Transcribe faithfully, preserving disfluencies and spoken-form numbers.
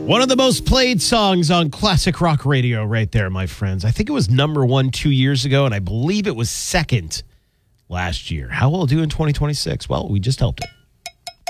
One of the most played songs on classic rock radio right there, my friends. I think it was number one two years ago, and I believe it was second last year. How will it do in twenty twenty-six? Well, we just helped it.